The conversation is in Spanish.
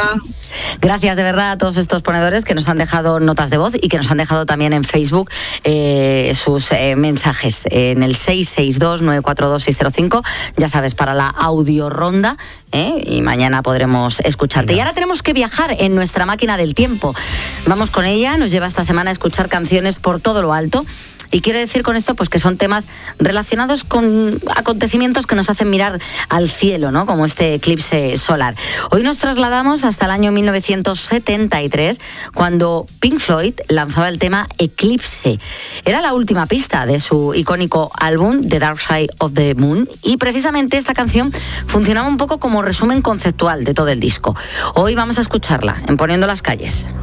Gracias de verdad a todos estos ponedores que nos han dejado notas de voz y que nos han dejado también en Facebook sus mensajes en el 662-942-605, ya sabes, para la audioronda, y mañana podremos escucharte. Y ahora tenemos que viajar en nuestra máquina del tiempo. Vamos con ella, nos lleva esta semana a escuchar canciones por todo lo alto. Y quiero decir con esto pues que son temas relacionados con acontecimientos que nos hacen mirar al cielo, ¿no? Como este eclipse solar. Hoy nos trasladamos hasta el año 1973, cuando Pink Floyd lanzaba el tema Eclipse. Era la última pista de su icónico álbum The Dark Side of the Moon, y precisamente esta canción funcionaba un poco como resumen conceptual de todo el disco. Hoy vamos a escucharla en Poniendo las calles.